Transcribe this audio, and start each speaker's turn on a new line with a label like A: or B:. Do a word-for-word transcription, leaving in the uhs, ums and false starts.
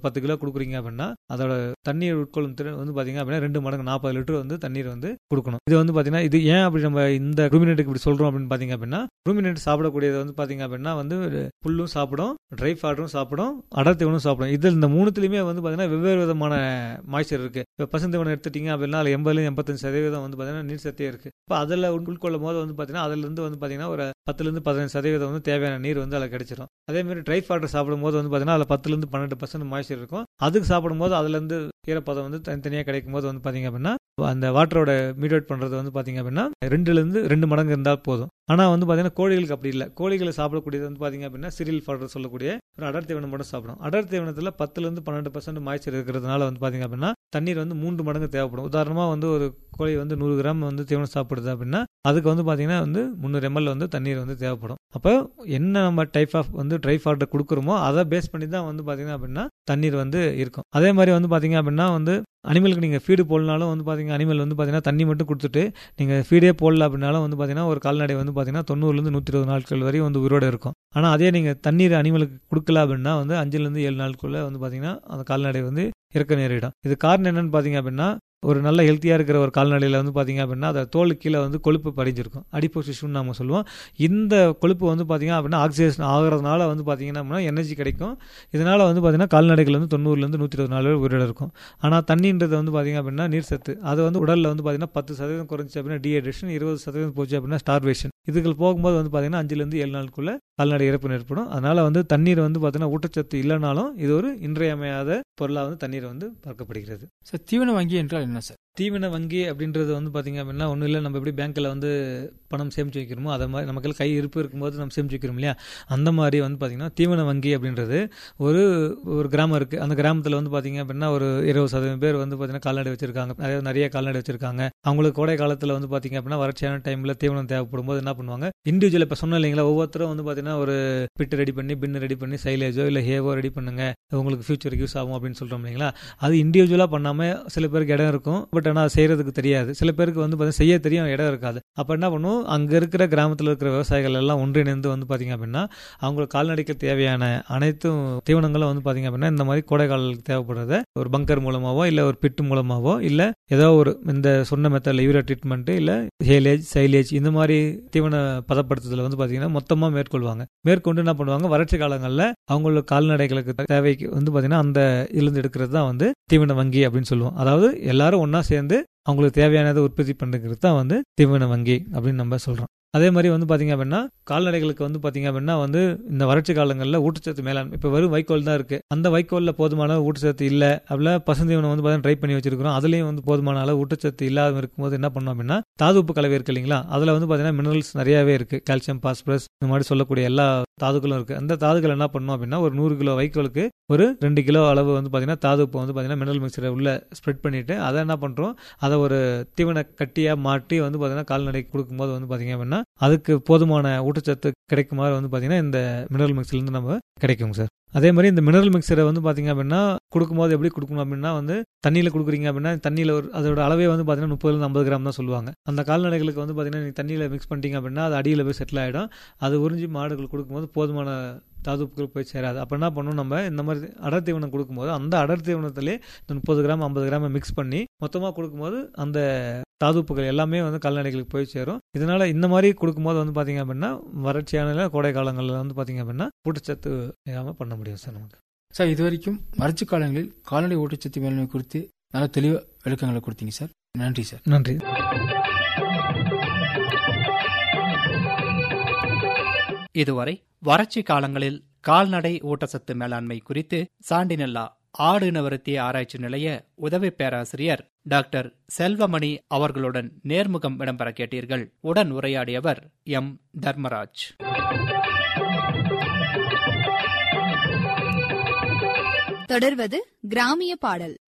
A: பத்து கிலோ கொடுக்குறீங்க அப்படின்னா அதோட தண்ணீர் உட்கொள்ளும் திறன் வந்து பாத்தீங்க அப்படின்னா ரெண்டு மடங்கு நாற்பது லிட்டர் வந்து தண்ணீர் வந்து கொடுக்கணும். இது வந்து பாத்தீங்கன்னா இது ஏன் அப்படி நம்ம இந்த ரூமினேட்டுக்கு இப்படி சொல்றோம் அப்படின்னு பாத்தீங்க அப்படின்னா ரூமினேட் சாப்பிடக்கூடியது வந்து பாத்தீங்க அப்படின்னா வந்து புல்லும் சாப்பிடும், ட்ரை ஃபாடரும் சாப்பிடும், அடர் தீவனம் சாப்பிடும். இது இந்த மூணுத்துலயுமே வந்து பாத்தீங்கன்னா வெவ்வேறு விதமான மாய்ச்சர் இருக்கு. இப்ப பசுந்தீவனம் எடுத்துட்டீங்க அப்படின்னா அதுல எண்பதுல எண்பத்தஞ்சு சதவீதம் வந்து பாத்தீங்கன்னா நீர் சத்தே இருக்கு. இப்ப அதுல உட்கொள்ளும் போது வந்து பாத்தீங்கன்னா அதுல இருந்து வந்து பாத்தீங்கன்னா ஒரு பத்துல இருந்து பதினஞ்சு சதவீதம் வந்து தேவையான நீர் வந்து அதுல கிடைச்சிடும். அதே மாதிரி ட்ரை ஃபாடர் சாப்பிடும் போது வந்து பாத்தீங்கன்னா அதுல பத்துல இருந்து பன்னெண்டு பர்சன்ட் மாய்ச்சர் இருக்கும். அதுக்கு சாப்பிடும் போது அதுல இருந்து ஈரப்பதம் வந்து தனித்தனியா கிடைக்கும் போது வந்து பாத்தீங்க அப்படின்னா அந்த வாட்டரோட மீடியேட் பண்றது வந்து பாத்தீங்க அப்படின்னா ரெண்டுல இருந்து ரெண்டு மடங்கு இருந்தால் போதும். ஆனா வந்து பாத்தீங்கன்னா கோழிகளுக்கு அப்படி இல்லை. கோழிகளை சாப்பிடக்கூடியது வந்து பாத்தீங்க அப்படின்னா சிரியல் ஃபாடர் சொல்லக்கூடிய ஒரு அடர் தீவனம் மட்டும் சாப்பிடும். அடர் தீவனத்துல பத்துல இருந்து பன்னெண்டு பர்சன்ட் மாய்ச்சர் இருக்கிறதுனால வந்து பாத்தீங்க அப்படின்னா தண்ணீர் வந்து மூன்று மடங்கு தேவைப்படும். உதாரணமா வந்து ஒரு கோழி வந்து நூறு கிராம் வந்து தீவனம் சாப்பிடுது அப்படின்னா அதுக்கு வந்து பாத்தீங்கன்னா வந்து முந்நூறு எம்எல் வந்து தண்ணீர் வந்து தேவைப்படும். அப்போ என்ன நம்ம டைப் ஆஃப் வந்து ட்ரை ஃபாடர் கொடுக்குறோமோ அதை பேஸ் பண்ணி தான் வந்து பாத்தீங்கன்னா அப்படின்னா தண்ணீர் வந்து இருக்கும். அதே மாதிரி வந்து பாத்தீங்க அப்படின்னா வந்து அனிமலுக்கு நீங்கள் ஃபீடு போடனாலும் வந்து பார்த்தீங்கன்னா அனிமல் வந்து பார்த்தீங்கன்னா தண்ணி மட்டும் கொடுத்துட்டு நீங்கள் ஃபீடே போடல அப்படின்னாலும் வந்து பார்த்தீங்கன்னா ஒரு கால்நடை வந்து பார்த்தீங்கன்னா தொண்ணூறுலேருந்து நூற்றி இருபது நாட்கள் வரையும் வந்து உயிரோடு இருக்கும். ஆனால் அதே நீங்கள் தண்ணீர் அனிமலுக்கு கொடுக்கல அப்படின்னா வந்து அஞ்சுலேருந்து ஏழு நாளுக்குள்ளே வந்து பார்த்தீங்கன்னா அந்த கால்நடை வந்து இறக்க நேரிடும். இது காரணம் என்னன்னு பார்த்தீங்க அப்படின்னா ஒரு நல்ல ஹெல்த்தியாக இருக்கிற ஒரு கால்நடையில் வந்து பார்த்தீங்க அப்படின்னா அதை தோல் கீழே வந்து கொழுப்பு படிஞ்சிருக்கும், அடிப்போஸ் டிஷ்யூன்னு நம்ம சொல்லுவோம். இந்த கொழுப்பு வந்து பார்த்தீங்க அப்படின்னா ஆக்சிடேஷன் ஆகிறதுனால வந்து பார்த்தீங்கன்னா எனர்ஜி கிடைக்கும். இதனால் வந்து பார்த்தீங்கன்னா கால்நடைகள் வந்து தொண்ணூறுலேருந்து நூற்றி இருபது நாள் உயிரோடு இருக்கும். ஆனால் தண்ணின்றது வந்து பார்த்தீங்க அப்படின்னா நீர் சத்து அது வந்து உடலில் வந்து பார்த்தீங்கன்னா பத்து சதவீதம் குறைஞ்சி அப்படின்னா டீஹைட்ரேஷன், இருபது சதவீதம் போச்சு அப்படின்னா ஸ்டார்வேஷன். இதுகள் போகும்போது வந்து பார்த்தீங்கன்னா அஞ்சுலேருந்து ஏழு நாளுக்குள்ள கால்நடை இறப்பு ஏற்படும். அதனால வந்து தண்ணீர் வந்து பார்த்தீங்கன்னா ஊட்டச்சத்து இல்லைனாலும் இது ஒரு இன்றியமையாத பொருளாக வந்து தண்ணீர் வந்து பார்க்கப்படுகிறது.
B: சார் தீவன வங்கி என்றால் என்ன சார்?
A: தீவன வங்கி அப்படின்றது வந்து பார்த்தீங்க அப்படின்னா ஒன்றும் இல்லை, நம்ம எப்படி பேங்க்கில் வந்து பணம் சேமிச்சு வைக்கிறோமோ அதை மாதிரி நமக்கு கை இருப்பு இருக்கும்போது நம்ம சேமிச்சு வைக்கிறோம் இல்லையா, அந்த மாதிரி வந்து பார்த்தீங்கன்னா தீவன வங்கி அப்படின்றது ஒரு ஒரு கிராமம் இருக்குது. அந்த கிராமத்தில் வந்து பார்த்தீங்க அப்படின்னா ஒரு இருபது சதவீதம் பேர் வந்து பார்த்தீங்கன்னா கால்நடை வச்சிருக்காங்க, நிறைய நிறைய கால்நடை வச்சிருக்காங்க. அவங்களுக்கு கோடை காலத்தில் வந்து பார்த்தீங்க அப்படின்னா வறட்சியான டைமில் தீவனம் தேவைப்படும் போது என்ன பண்ணுவாங்க, இண்டிவிஜுவல் இப்போ சொன்னோம் இல்லைங்களா, ஒவ்வொருத்தரும் வந்து பார்த்தீங்கன்னா ஒரு பிட்டு ரெடி பண்ணி பின்னு ரெடி பண்ணி சைலேஜோ இல்லை ஹேவோ ரெடி பண்ணுங்க உங்களுக்கு ஃபியூச்சருக்கு யூஸ் ஆகும் அப்படின்னு சொல்கிறோம் இல்லைங்களா. அது இண்டிவிஜுவலாக பண்ணாமல் சில பேருக்கு இடம் இருக்கும், பட் ஆனால் செய்யறதுக்கு தெரியாது. சில பேருக்கு வந்து பார்த்தீங்கன்னா செய்ய தெரியும், இடம் இருக்காது. அப்போ என்ன பண்ணுவோம், அங்கே இருக்கிற கிராமத்தில் இருக்கிற விவசாயிகள் எல்லாம் ஒன்றிணைந்து வந்து பார்த்தீங்க அப்படின்னா அவங்களுக்கு கால்நடைக்கு தேவையான அனைத்தும் தீவனங்களும் வந்து பார்த்தீங்க அப்படின்னா இந்த மாதிரி கோடை காலத்துக்கு தேவைப்படுறத ஒரு பங்கர் மூலமாவோ இல்லை ஒரு பிட்டு மூலமாவோ இல்லை ஏதோ ஒரு இந்த சொன்ன மெத்தடில் யூரியா ட்ரீட்மெண்ட் இல்லை ஹேலேஜ் சைலேஜ் இந்த மாதிரி தீவன பதப்படுத்துதல் வந்து பார்த்தீங்கன்னா மொத்தமாக மேற்கொள்வாங்க. மேற்கொண்டு என்ன பண்ணுவாங்க, வறட்சி காலங்களில் அவங்களோட கால்நடைகளுக்கு தேவைக்கு வந்து பார்த்தீங்கன்னா அந்த இருந்து எடுக்கிறது தான் வந்து தீவன வங்கி அப்படின்னு சொல்லுவோம். அதாவது எல்லாரும் ஒன்னா சேர்ந்து அவங்களுக்கு தேவையானதை உற்பத்தி பண்ணுறது தான் வந்து தீவன வங்கி அப்படின்னு நம்ம சொல்றோம். அதே மாதிரி வந்து பார்த்தீங்க அப்படின்னா கால்நடைகளுக்கு வந்து பார்த்தீங்க அப்படின்னா வந்து இந்த வறட்சி காலங்களில் ஊட்டச்சத்து மேலாண்மை இப்போ வெறும் வைக்கோல் தான் இருக்குது, அந்த வைக்கோலில் போதுமான ஊட்டச்சத்து இல்லை அப்படின்னா பசுந்தீவனம் வந்து பார்த்தீங்கன்னா ட்ரை பண்ணி வச்சிருக்கிறோம், அதுலேயும் வந்து போதுமான அளவு ஊட்டச்சத்து இல்லாத இருக்கும்போது என்ன பண்ணோம் அப்படின்னா தாதுப்பு கலவை இருக்கு இல்லைங்களா, அதில் வந்து பார்த்தீங்கன்னா மினரல்ஸ் நிறையாவே இருக்குது, கால்சியம் பாஸ்பரஸ் இந்த மாதிரி சொல்லக்கூடிய எல்லா தாதுக்களும் இருக்குது. அந்த தாதுக்கள் என்ன பண்ணோம் அப்படின்னா ஒரு நூறு கிலோ வைக்கோலுக்கு ஒரு ரெண்டு கிலோ அளவு வந்து பார்த்தீங்கன்னா தாதுப்பு வந்து பார்த்தீங்கன்னா மினரல் மிக்சரை உள்ள ஸ்ப்ரெட் பண்ணிட்டு அதை என்ன பண்ணுறோம், அதை ஒரு தீவன கட்டியாக மாட்டி வந்து பார்த்தீங்கன்னா கால்நடைக்கு கொடுக்கும்போது வந்து பார்த்தீங்க அப்படின்னா அதுக்கு போதுமான ஊட்டச்சத்து கிடைக்குமாறு வந்து பார்த்தீங்கன்னா இந்த மினரல் மிக்சர்லேருந்து நம்ம கிடைக்கும் சார். அதே மாதிரி இந்த மினரல் மிக்சரை வந்து பார்த்தீங்க அப்படின்னா கொடுக்கும்போது எப்படி கொடுக்கணும் அப்படின்னா வந்து தண்ணியில் கொடுக்குறீங்க அப்படின்னா தண்ணியில் ஒரு அதோட அளவே வந்து பார்த்தீங்கன்னா முப்பதுலேருந்து ஐம்பது கிராம் தான் சொல்லுவாங்க. அந்த கால்நடைகளுக்கு வந்து பார்த்தீங்கன்னா நீங்கள் தண்ணியில் மிக்ஸ் பண்ணிட்டீங்க அப்படின்னா அது அடியில் போய் செட்டில் ஆகிடும். அது உறிஞ்சி மாடுகள் கொடுக்கும்போது போதுமான தாதுப்புகள் போய் சேராது. அப்போ என்ன பண்ணணும், நம்ம இந்த மாதிரி அடர் தீவனம் கொடுக்கும்போது அந்த அடர் தீவனத்திலே இந்த முப்பது கிராம் ஐம்பது கிராம் மிக்ஸ் பண்ணி மொத்தமாக கொடுக்கும்போது அந்த தாதுப்புகள் எல்லாமே வந்து கால்நடைகளுக்கு போய் சேரும். இதனால இந்த மாதிரி கொடுக்கும்போது வந்து பார்த்தீங்க அப்படின்னா வறட்சியான கோடை காலங்களில் வந்து பார்த்தீங்க அப்படின்னா ஊட்டச்சத்து இல்லாமல் பண்ண முடியும் சார் நமக்கு.
B: சார் இது வரைக்கும் வறட்சி காலங்களில் கால்நடை ஊட்டச்சத்து மேலாண்மை குறித்து நல்ல தெளிவு விளக்கங்களை கொடுத்தீங்க சார். நன்றி சார்.
A: நன்றி.
C: இதுவரை வறட்சி காலங்களில் கால்நடை ஊட்டச்சத்து மேலாண்மை குறித்து சாண்டினல்லா ஆடு இனவருத்தி ஆராய்ச்சி நிலைய உதவி பேராசிரியர் டாக்டர் செல்வமணி அவர்களுடன் நேர்முகம் இடம்பெற கேட்டீர்கள். உடன் உரையாடியவர் எம் தர்மராஜ்.
D: தொடர்வது கிராமிய பாடல்.